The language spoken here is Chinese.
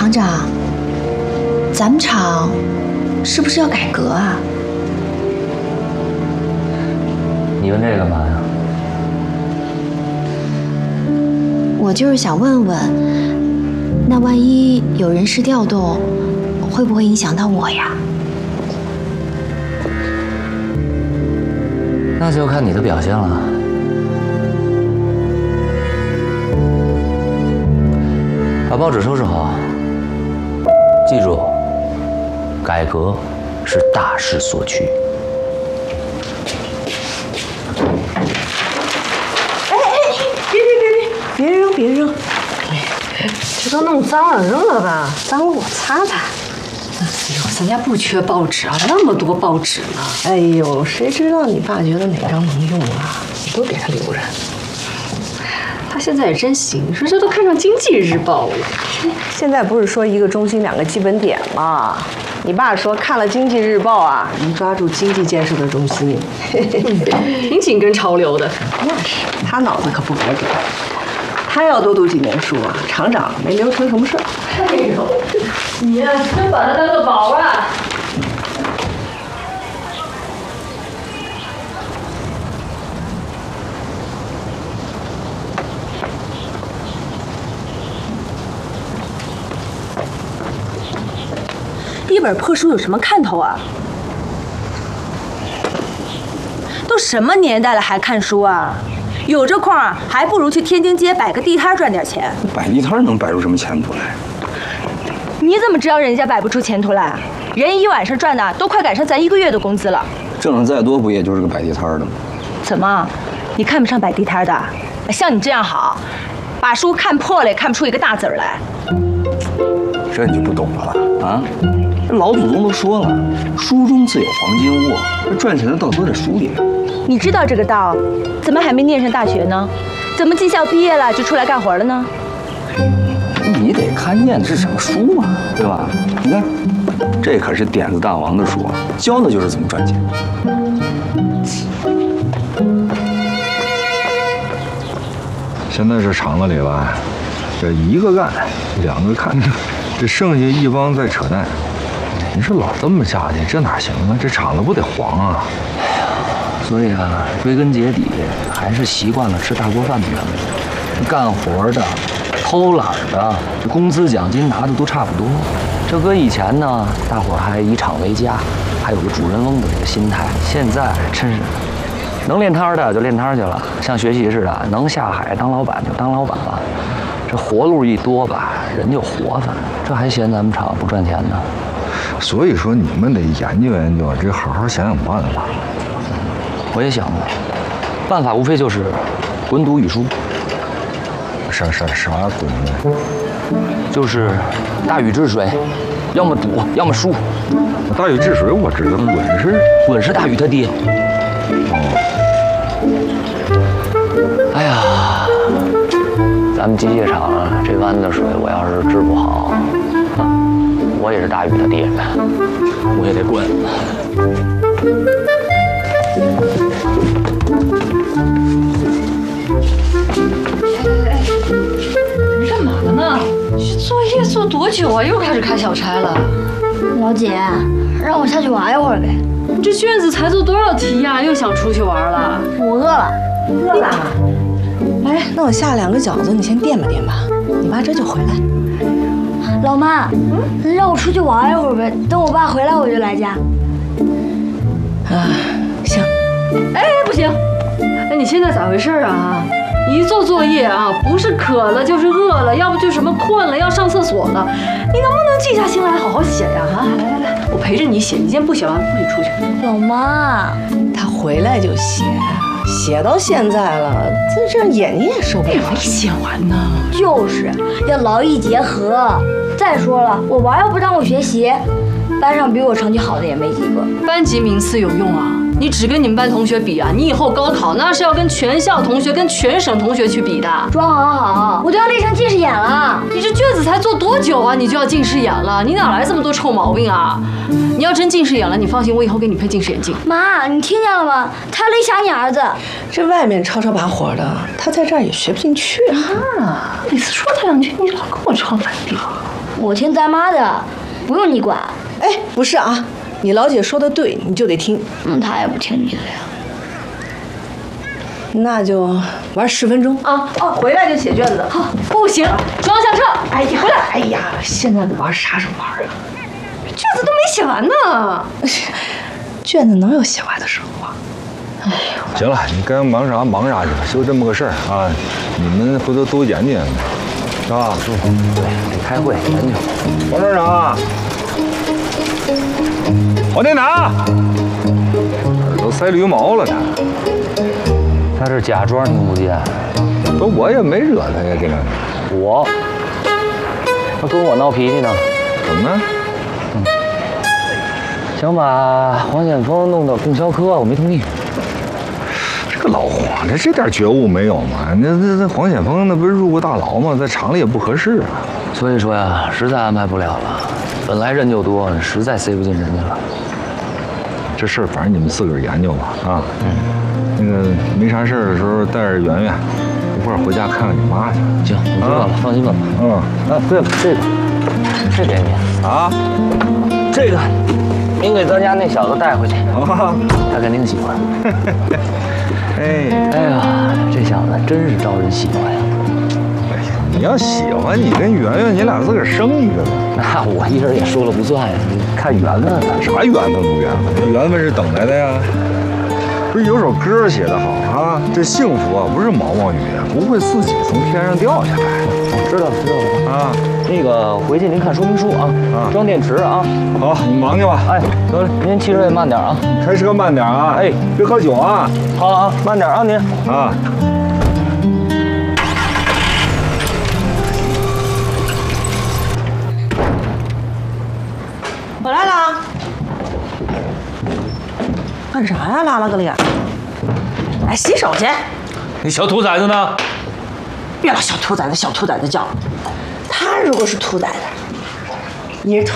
厂长，咱们厂是不是要改革啊？ 你问这个干嘛呀？ 我就是想问问，那万一有人事调动，会不会影响到我呀？ 那就看你的表现了。把报纸收拾好，记住，改革是大势所趋。 别扔！这都弄脏了，扔了吧。脏了我擦擦。哎呦，咱家不缺报纸啊，那么多报纸呢。哎呦，谁知道你爸觉得哪张能用啊？你都给他留着。他现在也真行，说这都看上《经济日报》了。 现在不是说一个中心两个基本点吗？你爸说看了《经济日报》啊，能抓住经济建设的中心。 挺紧跟潮流的。 那是，他脑子可不白给。他要多读几年书啊，厂长没留成什么事儿。 哎呦，你呀，真把他当个宝啊！ 一本破书有什么看头啊？都什么年代了还看书啊？有这空啊，还不如去天津街摆个地摊赚点钱。 摆地摊能摆出什么前途来？ 你怎么知道人家摆不出前途来？人一晚上赚的都快赶上咱1个月的工资了。 挣的再多，不也就是个摆地摊的吗？ 怎么，你看不上摆地摊的？像你这样好，把书看破了也看不出一个大字儿来。 这你就不懂了吧？啊，这老祖宗都说了，书中自有黄金窝，这赚钱的道都在书里面。 你知道这个道，怎么还没念上大学呢？怎么技校毕业了就出来干活了呢？ 你得看念的是什么书嘛，对吧？你看，这可是点子大王的书，教的就是怎么赚钱。 现在这厂子里吧，这1个干，2个看着，这剩下一帮在扯淡。你说老这么下去，这哪行啊？这厂子不得黄啊！ 所以啊，归根结底还是习惯了吃大锅饭的人们，干活的、偷懒的，这工资奖金拿的都差不多。这搁以前呢，大伙儿还以厂为家，还有个主人翁的这个心态。现在真是，能练摊的就练摊去了，像学习似的，能下海当老板就当老板了。这活路一多吧，人就活泛，这还嫌咱们厂不赚钱呢。 所以说你们得研究研究，这好好想想办法。 我也想了，办法无非就是滚赌语书。 啥滚的？ 就是大禹治水，要么赌，要么输。 大禹治水我知道， 滚是大禹他爹。 哦。 哎呀，咱们机械厂这湾子水，我要是治不好，我也是大禹他爹，我也得滚。 你干嘛呢？这作业做多久啊？又开始开小差了。 老姐，让我下去玩一会儿呗。 你这卷子才做多少题呀？又想出去玩了？ 我饿了。 饿了。哎，那我下2个饺子，你先垫吧垫吧，你爸这就回来。 老妈，让我出去玩一会儿呗，等我爸回来我就来家。 啊，行。 哎，不行！哎，你现在咋回事啊？一做作业啊，不是渴了就是饿了，要不就什么困了要上厕所了。你能不能静下心来好好写呀？啊，来，我陪着你写。你今天不写完不许出去。 老妈， 他回来就写，写到现在了，这样眼睛也受不了。 没写完呢。 就是要劳逸结合。再说了，我玩又不耽误学习，班上比我成绩好的也没几个。 班级名次有用啊？你只跟你们班同学比啊？你以后高考那是要跟全校同学、跟全省同学去比的。 装好，我都要累成近视眼了。 你这卷子才才做多久啊？你就要近视眼了？你哪来这么多臭毛病啊？你要真近视眼了，你放心，我以后给你配近视眼镜。 妈，你听见了吗？他雷侠你儿子。 这外面吵吵把火的，他在这儿也学不进去啊！每次说他两句，你老跟我唱反调。 我听咱妈的，不用你管。 哎，不是啊，你老姐说的对，你就得听。 他也不听你的呀。 那就玩10分钟啊！ 哦，回来就写卷子。好，不行，装下车。 哎呀，回来！哎呀，现在玩啥时候玩啊？ 卷子都没写完呢。 卷子能有写完的时候啊？ 哎呦，行了，你该忙啥忙啥去吧，就这么个事儿啊。你们回头多研究研究，是吧？ 对，得开会研究。 王站长，黄店长，耳朵塞驴毛了他。 他是假装听不见。 不，我也没惹他呀，这个。 他跟我闹脾气呢。 怎么呢？ 想把黄显峰弄到供销科，我没同意。 这个老黄，这点觉悟没有吗？那黄显峰那不是入过大牢吗？在厂里也不合适啊。 所以说呀，实在安排不了了。本来人就多，实在塞不进人家了。 这事儿反正你们自个儿研究吧啊。那个没啥事儿的时候带着圆圆一块儿回家看看你妈去。 行，我知道了，放心吧。对了，这给你啊， 这个您给咱家那小子带回去，他肯定喜欢。哎呀，这小子真是招人喜欢呀！ 哎呀，你要喜欢，你跟圆圆你俩自个儿生一个呗。 那我一人也说了不算呀，你看缘分。 啥缘分不缘分？缘分是等来的呀。不是有首歌写得好啊，这幸福啊不是毛毛雨，不会自己从天上掉下来。 知道了啊。那个回去您看说明书啊，装电池啊。 好，你忙去吧。 哎，得了，您骑车也慢点啊， 开车慢点啊。 哎， 别喝酒啊。 好啊，慢点啊您啊。 我来了。干啥呀？拉拉个脸。来洗手去。 那小兔崽子呢？ 别老小兔崽子、小兔崽子叫。他如果是兔崽子，你是兔